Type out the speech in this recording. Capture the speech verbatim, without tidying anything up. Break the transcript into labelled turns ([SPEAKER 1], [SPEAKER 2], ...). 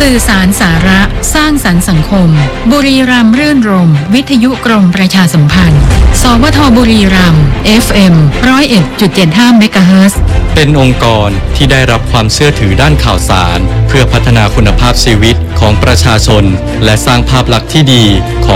[SPEAKER 1] สื่อสารสาระสร้างสรรค์สังคมบุรีรัมย์รื่นรมย์วิทยุกรมประชาสัมพันธ์สวทบุรีรัมย์ เอฟ เอ็ม หนึ่งศูนย์เอ็ดจุดเจ็ดห้า เมกะเฮิรตซ์
[SPEAKER 2] เป็นองค์กรที่ได้รับความเชื่อถือด้านข่าวสารเพื่อพัฒนาคุณภาพชีวิตของประชาชนและสร้างภาพลักษณ์ที่ดีของ